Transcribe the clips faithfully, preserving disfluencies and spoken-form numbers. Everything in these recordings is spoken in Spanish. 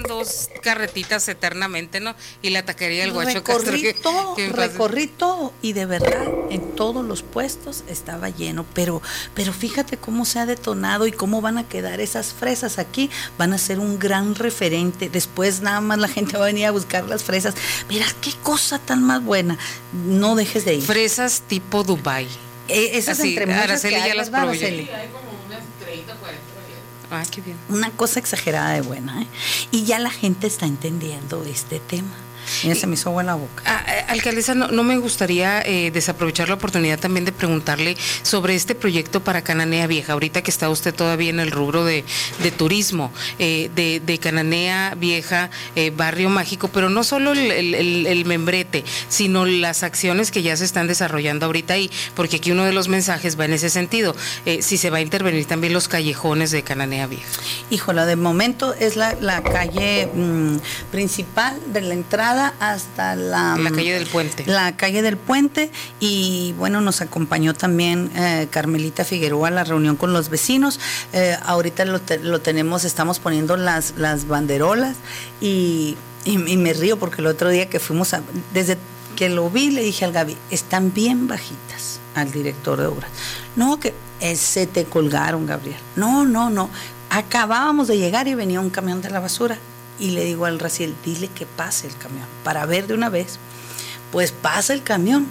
dos carretitas eternamente, ¿no? Y la taquería del Guacho Castro. Recorrí todo, recorrí todo y de verdad en todos los puestos estaba lleno, pero, pero fíjate cómo se ha detonado y cómo van a quedar esas fresas aquí, van a ser un gran referente. Después nada más la gente va a venir a buscar las fresas. Mira qué cosa tan más buena, no dejes de ir. Fresas tipo Dubai. Eh, esas Así, entre muchas Araceli que hay, ya las ¿verdad, probó. Araceli? Sí, hay como unas treinta, cuarenta. Ah, qué bien. Una cosa exagerada de buena, ¿eh? Y ya la gente está entendiendo este tema. Mira, se me hizo agua en la boca. Ah, alcaldesa, no, no me gustaría eh, desaprovechar la oportunidad también de preguntarle sobre este proyecto para Cananea Vieja, ahorita que está usted todavía en el rubro de, de turismo, eh, de, de Cananea Vieja, eh, barrio mágico, pero no solo el, el, el, el membrete, sino las acciones que ya se están desarrollando ahorita ahí, porque aquí uno de los mensajes va en ese sentido, eh, si se va a intervenir también los callejones de Cananea Vieja. Híjola, de momento es la, la calle mmm, principal de la entrada hasta la, la calle del puente. La calle del puente y bueno, nos acompañó también eh, Carmelita Figueroa a la reunión con los vecinos. Eh, ahorita lo, te, lo tenemos, estamos poniendo las, las banderolas y, y, y me río porque el otro día que fuimos, a, desde que lo vi le dije al Gaby, están bien bajitas, al director de obras. No, que eh, se te colgaron, Gabriel. No, no, no. Acabábamos de llegar y venía un camión de la basura. Y le digo al Raciel, dile que pase el camión, para ver de una vez. Pues pasa el camión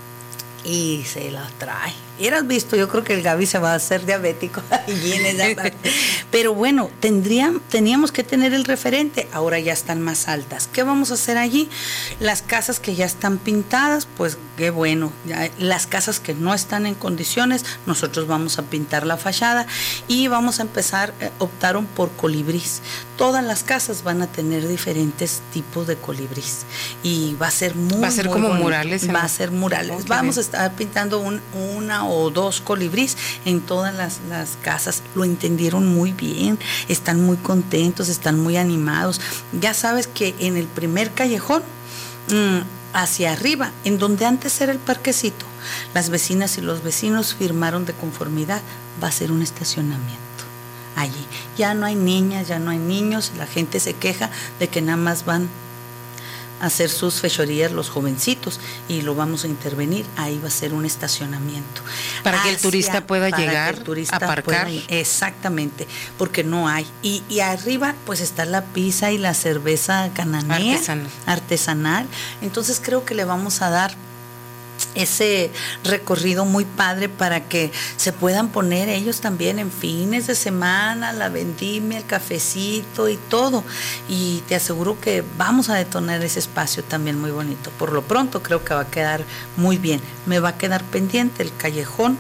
y se la trae. Hubieras visto, yo creo que el Gaby se va a hacer diabético allí en esa parte. Pero bueno, tendrían, teníamos que tener el referente, ahora ya están más altas. ¿Qué vamos a hacer allí? Las casas que ya están pintadas, pues qué bueno. Ya, las casas que no están en condiciones, nosotros vamos a pintar la fachada y vamos a empezar, eh, optaron por colibrís. Todas las casas van a tener diferentes tipos de colibrís y va a ser muy Va a ser muy como bonito. murales. Va a ser murales. Okay. Vamos a estar pintando un, una o dos colibrís en todas las, las casas. Lo entendieron muy bien, están muy contentos, están muy animados. Ya sabes que en el primer callejón, mmm, hacia arriba, en donde antes era el parquecito, las vecinas y los vecinos firmaron de conformidad, va a ser un estacionamiento allí. Ya no hay niñas, ya no hay niños, la gente se queja de que nada más van a hacer sus fechorías los jovencitos y lo vamos a intervenir, ahí va a ser un estacionamiento. Para Hacia, que el turista pueda llegar, turista aparcar. Pueda, exactamente, porque no hay. Y, y arriba pues está la pizza y la cerveza cananea, artesanal. artesanal. Entonces creo que le vamos a dar ese recorrido muy padre para que se puedan poner ellos también en fines de semana, la vendimia, el cafecito y todo. Y te aseguro que vamos a detonar ese espacio también muy bonito. Por lo pronto creo que va a quedar muy bien. Me va a quedar pendiente el callejón,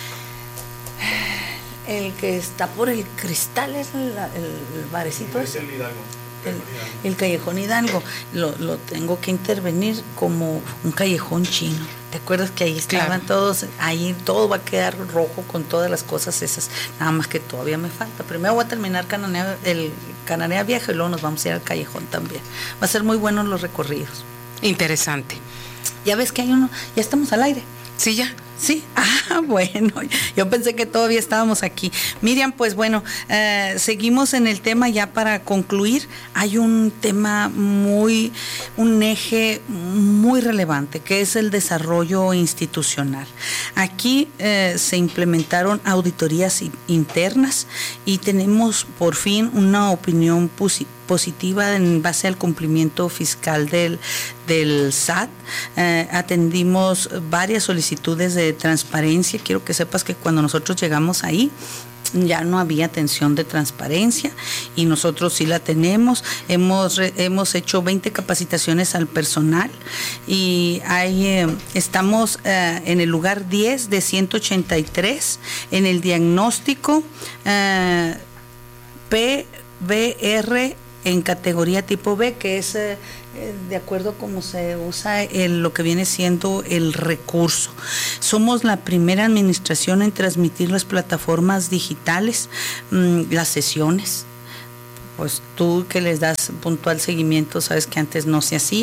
el que está por el Cristal, es el, el, el barecito ese. El, el callejón Hidalgo, lo, lo tengo que intervenir como un callejón chino. ¿Te acuerdas que ahí estaban claro. todos? Ahí todo va a quedar rojo con todas las cosas esas. Nada más que todavía me falta. Primero voy a terminar Cananea, el Cananea Vieja y luego nos vamos a ir al callejón también. Va a ser muy buenos los recorridos. Interesante. Ya ves que hay uno, ya estamos al aire. Sí, ya. Sí, ah, bueno, yo pensé que todavía estábamos aquí. Miriam, pues bueno, eh, seguimos en el tema ya para concluir. Hay un tema muy, un eje muy relevante, que es el desarrollo institucional. Aquí eh, se implementaron auditorías internas y tenemos por fin una opinión positiva. positiva en base al cumplimiento fiscal del, del S A T. Eh, atendimos varias solicitudes de transparencia. Quiero que sepas que cuando nosotros llegamos ahí, ya no había atención de transparencia y nosotros sí la tenemos. Hemos, hemos hecho veinte capacitaciones al personal y hay, eh, estamos eh, en el lugar diez de ciento ochenta y tres en el diagnóstico eh, P B R en categoría tipo B, que es eh, de acuerdo a cómo se usa el, lo que viene siendo el recurso. Somos la primera administración en transmitir las plataformas digitales, mmm, las sesiones. Pues tú que les das puntual seguimiento, sabes que antes no se hacía.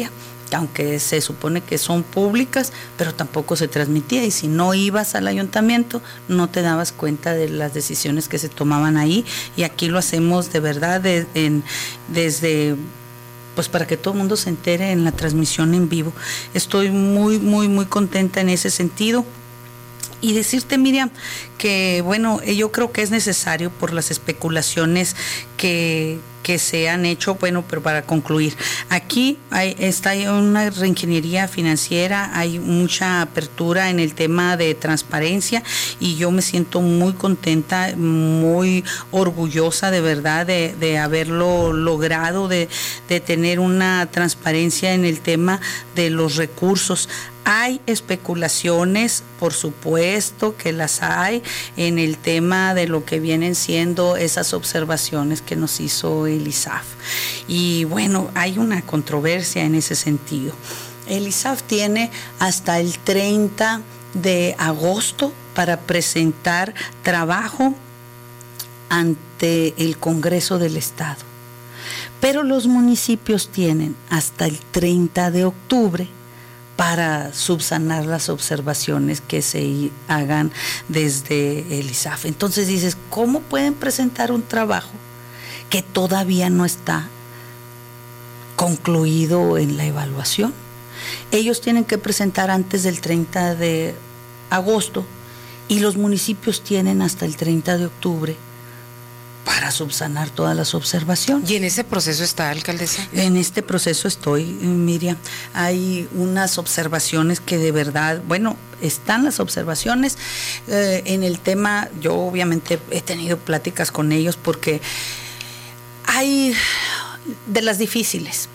aunque se supone que son públicas, pero tampoco se transmitía, y si no ibas al ayuntamiento no te dabas cuenta de las decisiones que se tomaban ahí, y aquí lo hacemos de verdad de, en, desde pues para que todo el mundo se entere en la transmisión en vivo. Estoy muy muy muy contenta en ese sentido. Y decirte, Miriam, que bueno, yo creo que es necesario por las especulaciones que, que se han hecho, bueno, pero para concluir, aquí hay, está una reingeniería financiera, hay mucha apertura en el tema de transparencia, y yo me siento muy contenta, muy orgullosa de verdad de, de haberlo logrado, de, de tener una transparencia en el tema de los recursos. Hay especulaciones, por supuesto que las hay, en el tema de lo que vienen siendo esas observaciones que nos hizo el I S A F. Y bueno, hay una controversia en ese sentido. El I S A F tiene hasta el treinta de agosto para presentar trabajo ante el Congreso del Estado. Pero los municipios tienen hasta el treinta de octubre para subsanar las observaciones que se hagan desde el I S A F. Entonces dices, ¿cómo pueden presentar un trabajo que todavía no está concluido en la evaluación? Ellos tienen que presentar antes del treinta de agosto y los municipios tienen hasta el treinta de octubre para subsanar todas las observaciones. ¿Y en ese proceso está, alcaldesa? En este proceso estoy, Miriam. Hay unas observaciones que de verdad, bueno, están las observaciones. Eh, en el tema, yo obviamente he tenido pláticas con ellos porque hay de las difíciles.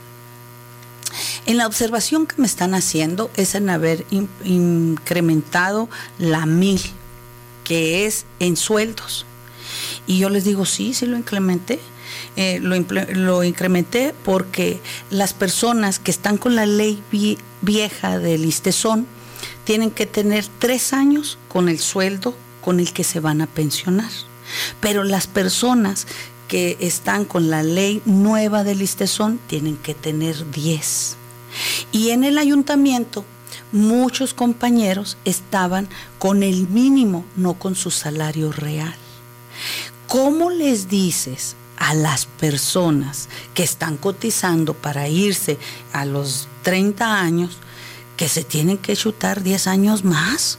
En la observación que me están haciendo es en haber in, incrementado la mil, que es en sueldos. Y yo les digo, sí, sí lo incrementé. Eh, lo, lo incrementé porque las personas que están con la ley vie, vieja del ISTESON tienen que tener tres años con el sueldo con el que se van a pensionar. Pero las personas que están con la ley nueva del ISTESON tienen que tener diez. Y en el ayuntamiento muchos compañeros estaban con el mínimo, no con su salario real. ¿Cómo les dices a las personas que están cotizando para irse a los treinta años que se tienen que chutar diez años más?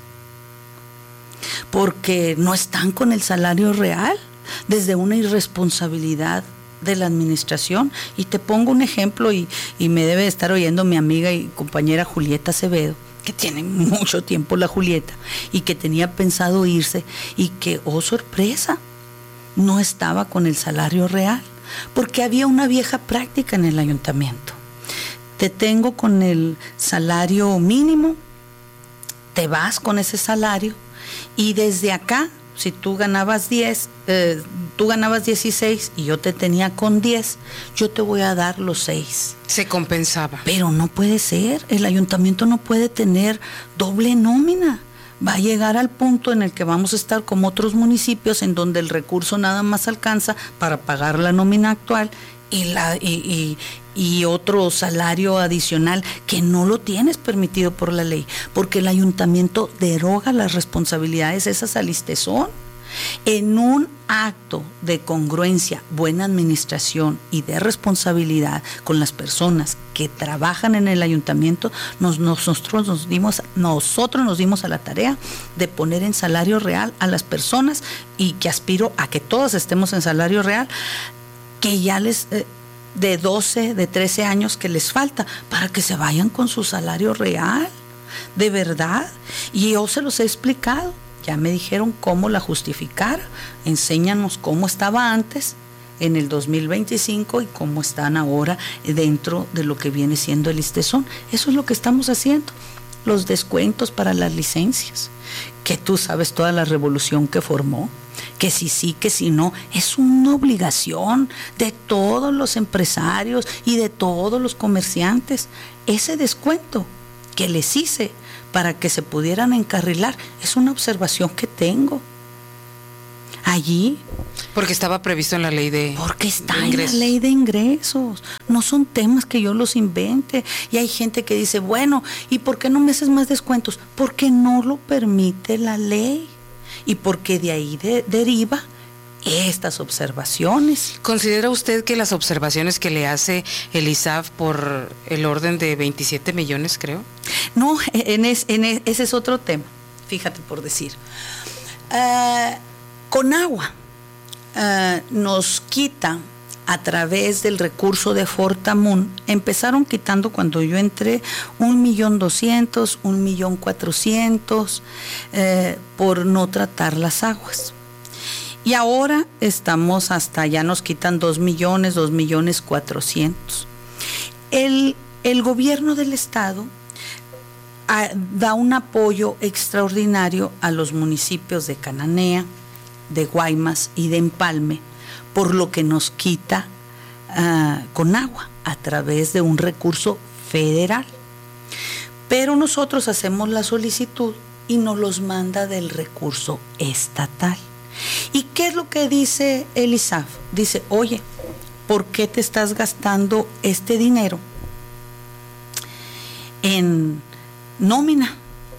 Porque no están con el salario real, desde una irresponsabilidad de la administración. Y te pongo un ejemplo, y, y me debe estar oyendo mi amiga y compañera Julieta Acevedo, que tiene mucho tiempo la Julieta, y que tenía pensado irse, y que, oh sorpresa, no estaba con el salario real, porque había una vieja práctica en el ayuntamiento. Te tengo con el salario mínimo, te vas con ese salario, y desde acá, si tú ganabas diez, eh, tú ganabas dieciséis y yo te tenía con diez, yo te voy a dar los seis. Se compensaba. Pero no puede ser, el ayuntamiento no puede tener doble nómina. Va a llegar al punto en el que vamos a estar como otros municipios, en donde el recurso nada más alcanza para pagar la nómina actual y, la, y, y, y otro salario adicional que no lo tienes permitido por la ley, porque el ayuntamiento deroga las responsabilidades esas al ISTESON. En un acto de congruencia, buena administración y de responsabilidad con las personas que trabajan en el ayuntamiento, nos, nosotros, nos dimos, nosotros nos dimos a la tarea de poner en salario real a las personas, y que aspiro a que todas estemos en salario real, que ya les... Eh, de doce, de trece años que les falta, para que se vayan con su salario real, de verdad. Y yo se los he explicado. Ya me dijeron cómo la justificar. Enséñanos cómo estaba antes, en el dos mil veinticinco, y cómo están ahora dentro de lo que viene siendo el ISTESON. Eso es lo que estamos haciendo. Los descuentos para las licencias, que tú sabes toda la revolución que formó, que si sí, que si no, es una obligación de todos los empresarios y de todos los comerciantes. Ese descuento que les hice para que se pudieran encarrilar es una observación que tengo allí. Porque estaba previsto en la ley de Porque está de en la ley de ingresos. No no son temas que yo los invente. Y hay gente que dice, bueno, ¿y por qué no me haces más descuentos? Porque no lo permite la ley y porque de ahí de, deriva estas observaciones. ¿Considera usted que las observaciones que le hace el I S A F por el orden de veintisiete millones, creo? No, en, es, en es, ese es otro tema, fíjate por decir. Uh, Conagua uh, nos quita a través del recurso de Fortamun, empezaron quitando cuando yo entré un millón doscientos, un millón cuatrocientos eh, por no tratar las aguas. Y ahora estamos hasta, ya nos quitan dos millones, dos millones cuatrocientos. El, el gobierno del estado a, da un apoyo extraordinario a los municipios de Cananea, de Guaymas y de Empalme, por lo que nos quita uh, Conagua a través de un recurso federal. Pero nosotros hacemos la solicitud y nos los manda del recurso estatal. ¿Y qué es lo que dice el I S A F? Dice, oye, ¿por qué te estás gastando este dinero en nómina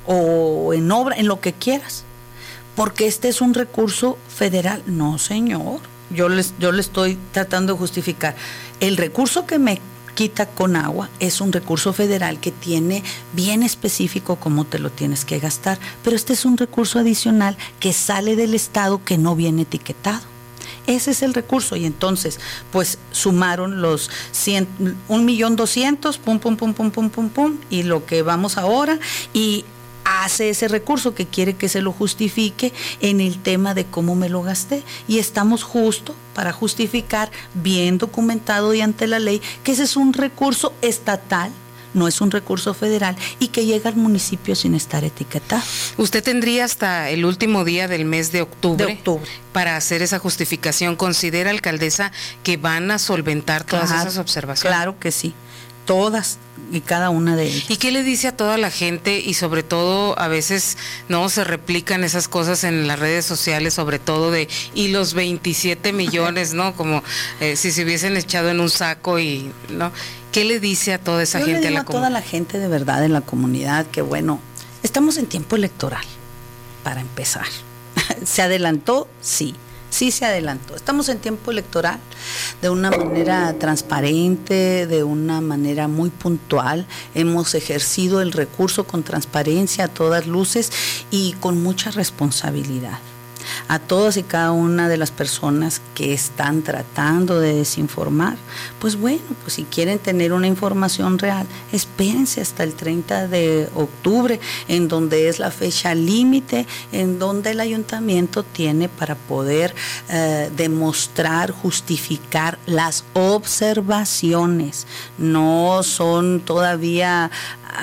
o en obra, en lo que quieras? Porque este es un recurso federal. No, señor, yo les, yo le estoy tratando de justificar. El recurso que me quita Conagua es un recurso federal que tiene bien específico cómo te lo tienes que gastar, pero este es un recurso adicional que sale del estado que no viene etiquetado. Ese es el recurso y entonces pues sumaron los cien, un millón doscientos, pum, pum, pum, pum, pum, pum, pum, y lo que vamos ahora y hace ese recurso que quiere que se lo justifique en el tema de cómo me lo gasté y estamos justo para justificar bien documentado y ante la ley que ese es un recurso estatal, no es un recurso federal y que llega al municipio sin estar etiquetado. Usted tendría hasta el último día del mes de octubre, de octubre. para hacer esa justificación. ¿Considera, alcaldesa, que van a solventar todas claro, esas observaciones? Claro que sí, todas y cada una de ellas. ¿Y qué le dice a toda la gente? Y sobre todo a veces no se replican esas cosas en las redes sociales, sobre todo de y los veintisiete millones, ¿no? Como eh, si se hubiesen echado en un saco y ¿no? ¿Qué le dice a toda esa Yo gente le digo a la a toda la gente de verdad en la comunidad que bueno, estamos en tiempo electoral para empezar. ¿Se adelantó? Sí. Sí se adelantó. Estamos en tiempo electoral de una manera transparente, de una manera muy puntual. Hemos ejercido el recurso con transparencia a todas luces y con mucha responsabilidad. A todas y cada una de las personas que están tratando de desinformar, pues bueno, pues si quieren tener una información real, espérense hasta el treinta de octubre, en donde es la fecha límite, en donde el ayuntamiento tiene para poder eh, demostrar, justificar las observaciones. No son todavía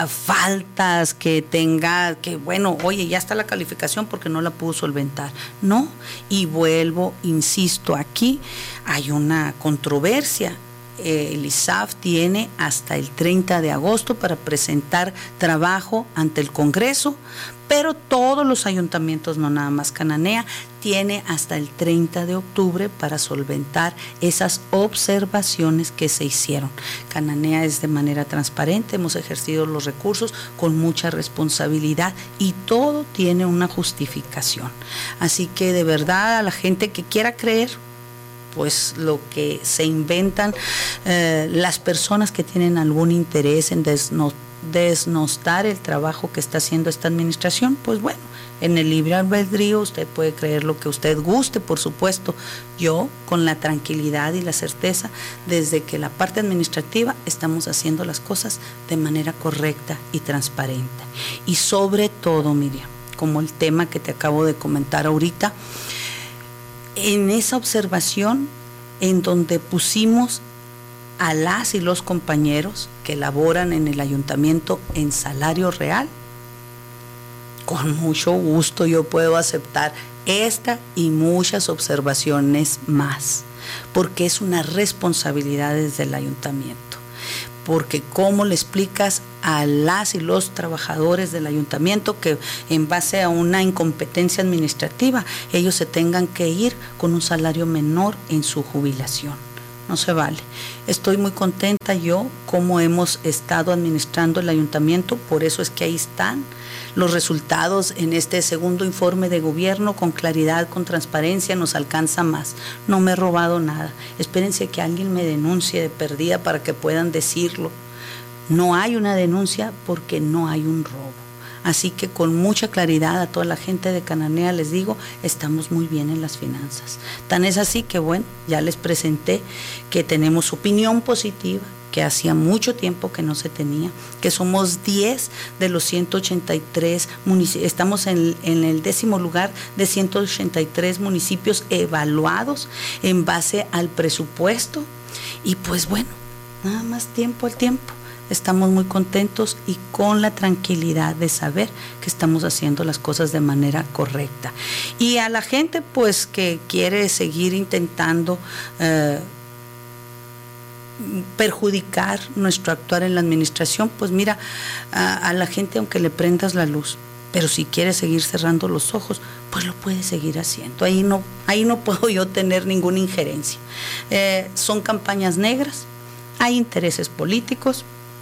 faltas que tenga, que bueno, oye, ya está la calificación porque no la pudo solventar. No, y vuelvo, insisto, aquí hay una controversia. El I S A F tiene hasta el treinta de agosto para presentar trabajo ante el Congreso, pero todos los ayuntamientos, no nada más Cananea, tiene hasta el treinta de octubre para solventar esas observaciones que se hicieron. Cananea es de manera transparente, hemos ejercido los recursos con mucha responsabilidad y todo tiene una justificación. Así que de verdad a la gente que quiera creer, pues lo que se inventan eh, las personas que tienen algún interés en desno, desnostar el trabajo que está haciendo esta administración, pues bueno, en el libre albedrío usted puede creer lo que usted guste, por supuesto. Yo, con la tranquilidad y la certeza, desde que la parte administrativa estamos haciendo las cosas de manera correcta y transparente. Y sobre todo, Miriam, como el tema que te acabo de comentar ahorita, en esa observación en donde pusimos a las y los compañeros que laboran en el ayuntamiento en salario real, con mucho gusto yo puedo aceptar esta y muchas observaciones más, porque es una responsabilidad desde el ayuntamiento. Porque ¿cómo le explicas a las y los trabajadores del ayuntamiento que en base a una incompetencia administrativa ellos se tengan que ir con un salario menor en su jubilación? no se vale. Estoy muy contenta yo como hemos estado administrando el ayuntamiento, por eso es que ahí están los resultados en este segundo informe de gobierno, con claridad, con transparencia, nos alcanza más. No me he robado nada. Espérense que alguien me denuncie de perdida para que puedan decirlo. No hay una denuncia porque no hay un robo. Así que con mucha claridad a toda la gente de Cananea les digo, estamos muy bien en las finanzas. Tan es así que bueno, ya les presenté que tenemos opinión positiva, que hacía mucho tiempo que no se tenía, que somos diez de los ciento ochenta y tres municipios, estamos en, en el décimo lugar de ciento ochenta y tres municipios evaluados en base al presupuesto, y pues bueno, nada más tiempo al tiempo. Estamos muy contentos y con la tranquilidad de saber que estamos haciendo las cosas de manera correcta. Y a la gente pues que quiere seguir intentando eh, perjudicar nuestro actuar en la administración, pues mira, a, a la gente aunque le prendas la luz, pero si quiere seguir cerrando los ojos, pues lo puede seguir haciendo. Ahí no, ahí no puedo yo tener ninguna injerencia. Eh, son campañas negras, hay intereses políticos.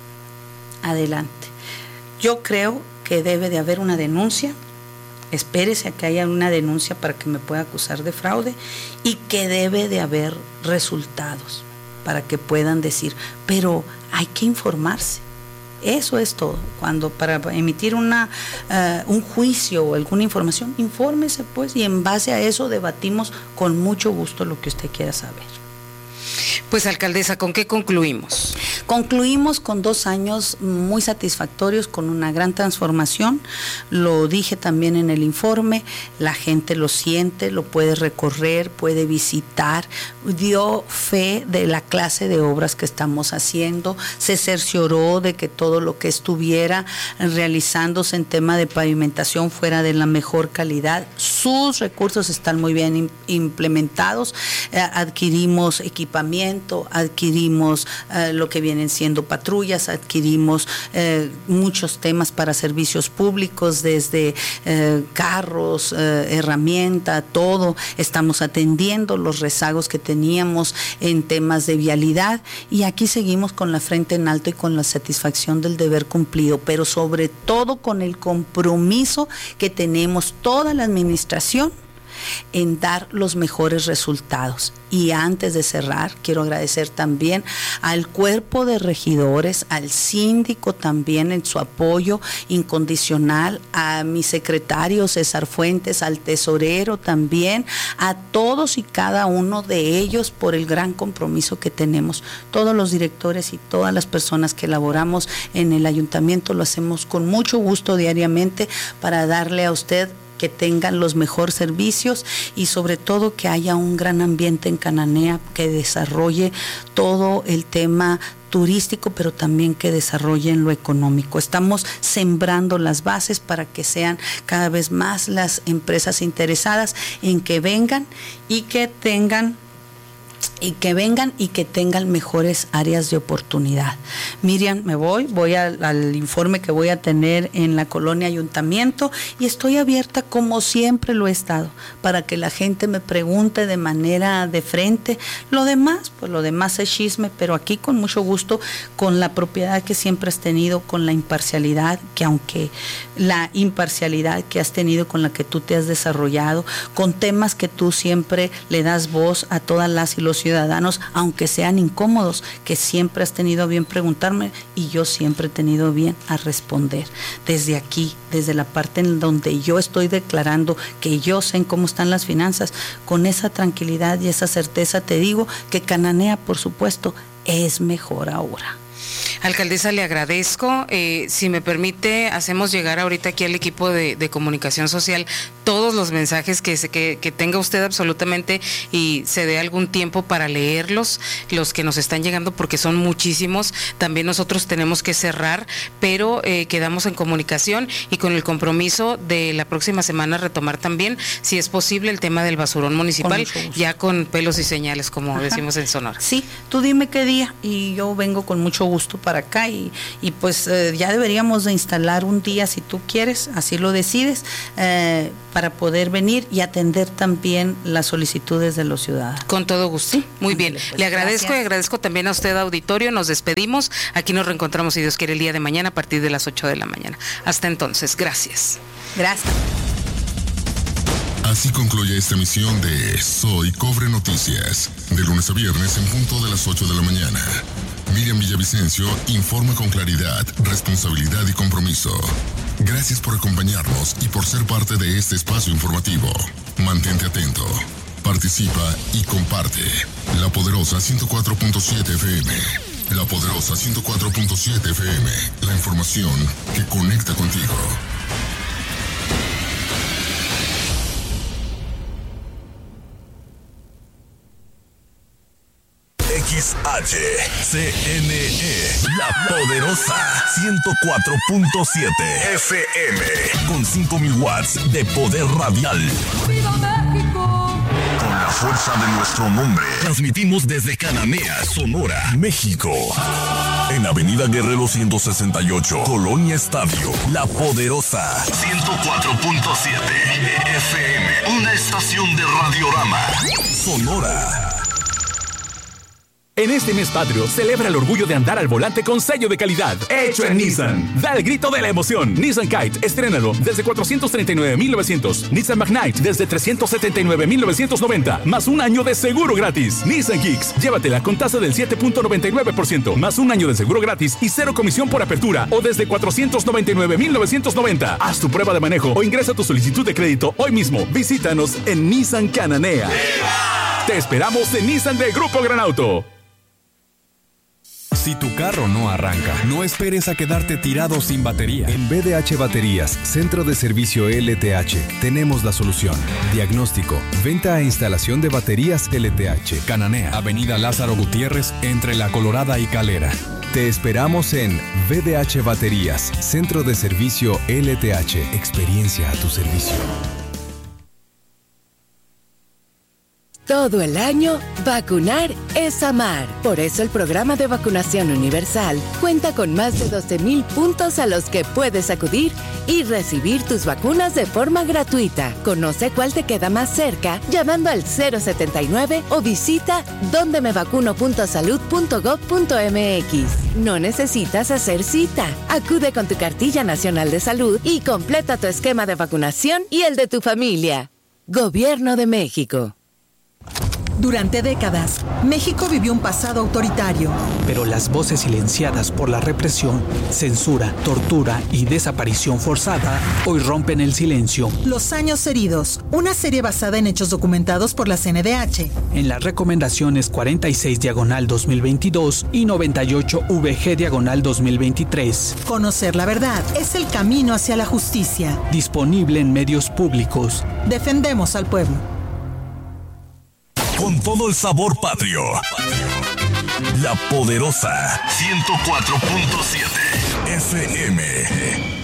Adelante. Yo creo que debe de haber una denuncia, espérese a que haya una denuncia para que me pueda acusar de fraude, y que debe de haber resultados para que puedan decir, pero hay que informarse. Eso es todo. Cuando para emitir una, uh, un juicio o alguna información, infórmese pues, y en base a eso debatimos con mucho gusto lo que usted quiera saber. Pues alcaldesa, ¿con qué concluimos? Concluimos con dos años muy satisfactorios, con una gran transformación. Lo dije también en el informe, la gente lo siente, lo puede recorrer, puede visitar, dio fe de la clase de obras que estamos haciendo, se cercioró de que todo lo que estuviera realizándose en tema de pavimentación fuera de la mejor calidad. Sus recursos están muy bien implementados, eh, adquirimos equipamiento, adquirimos eh, lo que vienen siendo patrullas, adquirimos eh, muchos temas para servicios públicos, desde eh, carros, eh, herramienta, todo. Estamos atendiendo los rezagos que teníamos en temas de vialidad, y aquí seguimos con la frente en alto y con la satisfacción del deber cumplido, pero sobre todo con el compromiso que tenemos toda la administración en dar los mejores resultados. Y antes de cerrar, quiero agradecer también al cuerpo de regidores, al síndico también en su apoyo incondicional, a mi secretario César Fuentes, al tesorero también, a todos y cada uno de ellos por el gran compromiso que tenemos. Todos los directores y todas las personas que elaboramos en el ayuntamiento lo hacemos con mucho gusto diariamente para darle a usted que tengan los mejores servicios, y sobre todo que haya un gran ambiente en Cananea, que desarrolle todo el tema turístico, pero también que desarrollen lo económico. Estamos sembrando las bases para que sean cada vez más las empresas interesadas en que vengan y que tengan y que vengan y que tengan mejores áreas de oportunidad. Miriam, me voy, voy al, al informe que voy a tener en la colonia Ayuntamiento, y estoy abierta como siempre lo he estado, para que la gente me pregunte de manera de frente. Lo demás, pues lo demás es chisme, pero aquí con mucho gusto, con la propiedad que siempre has tenido, con la imparcialidad, que aunque la imparcialidad que has tenido, con la que tú te has desarrollado, con temas que tú siempre le das voz a todas las y los ciudadanos, aunque sean incómodos, que siempre has tenido bien preguntarme, y yo siempre he tenido bien a responder. Desde aquí, desde la parte en donde yo estoy declarando que yo sé en cómo están las finanzas, con esa tranquilidad y esa certeza te digo que Cananea, por supuesto, es mejor ahora. Alcaldesa, le agradezco. Eh, si me permite, hacemos llegar ahorita aquí al equipo de, de comunicación social todos los mensajes que, se, que, que tenga usted absolutamente, y se dé algún tiempo para leerlos, los que nos están llegando, porque son muchísimos. También nosotros tenemos que cerrar, pero eh, quedamos en comunicación y con el compromiso de la próxima semana retomar también, si es posible, el tema del basurón municipal, con ya con pelos y señales, como Ajá. decimos en Sonora. Sí, tú dime qué día y yo vengo con mucho gusto para acá y, y pues eh, ya deberíamos de instalar un día, si tú quieres, así lo decides, eh, para poder venir y atender también las solicitudes de los ciudadanos. Con todo gusto. Sí, muy bien. Pues, Le agradezco gracias. y agradezco también a usted, auditorio. Nos despedimos. Aquí nos reencontramos, si Dios quiere, el día de mañana a partir de las ocho de la mañana. Hasta entonces, gracias. Gracias. Así concluye esta emisión de Soy Cobre Noticias, de lunes a viernes en punto de las ocho de la mañana. Miriam Villavicencio informa con claridad, responsabilidad y compromiso. Gracias por acompañarnos y por ser parte de este espacio informativo. Mantente atento, participa y comparte. La Poderosa ciento cuatro punto siete F M. La Poderosa ciento cuatro punto siete F M. La información que conecta contigo. X H C N E, La Poderosa ciento cuatro punto siete F M, con cinco mil watts de poder radial. ¡Viva México! Con la fuerza de nuestro nombre, transmitimos desde Cananea, Sonora, México. En Avenida Guerrero ciento sesenta y ocho, Colonia Estadio, La Poderosa ciento cuatro punto siete F M, una estación de Radiorama, Sonora. En este mes patrio, celebra el orgullo de andar al volante con sello de calidad. Hecho en Nissan. Da el grito de la emoción. Nissan Kite, estrénalo desde cuatrocientos treinta y nueve mil novecientos. Nissan Magnite desde trescientos setenta y nueve mil novecientos noventa. Más un año de seguro gratis. Nissan Kicks, llévatela con tasa del siete punto noventa y nueve por ciento. Más un año de seguro gratis y cero comisión por apertura. O desde cuatrocientos noventa y nueve mil novecientos noventa. Haz tu prueba de manejo o ingresa tu solicitud de crédito hoy mismo. Visítanos en Nissan Cananea. ¡Viva! Te esperamos en Nissan de Grupo Gran Auto. Si tu carro no arranca, no esperes a quedarte tirado sin batería. En B D H Baterías, Centro de Servicio L T H, tenemos la solución. Diagnóstico, venta e instalación de baterías L T H. Cananea, Avenida Lázaro Gutiérrez, entre La Colorada y Calera. Te esperamos en B D H Baterías, Centro de Servicio L T H. Experiencia a tu servicio. Todo el año, vacunar es amar. Por eso el programa de vacunación universal cuenta con más de doce mil puntos a los que puedes acudir y recibir tus vacunas de forma gratuita. Conoce cuál te queda más cerca llamando al cero setenta y nueve o visita donde me vacuno punto salud punto gob punto m x. No necesitas hacer cita. Acude con tu cartilla nacional de salud y completa tu esquema de vacunación y el de tu familia. Gobierno de México. Durante décadas, México vivió un pasado autoritario. Pero las voces silenciadas por la represión, censura, tortura y desaparición forzada hoy rompen el silencio. Los años heridos, una serie basada en hechos documentados por la C N D H. En las recomendaciones cuarenta y seis diagonal dos mil veintidós y noventa y ocho V G diagonal dos mil veintitrés. Conocer la verdad es el camino hacia la justicia. Disponible en medios públicos. Defendemos al pueblo. Con todo el sabor patrio. La Poderosa ciento cuatro punto siete F M.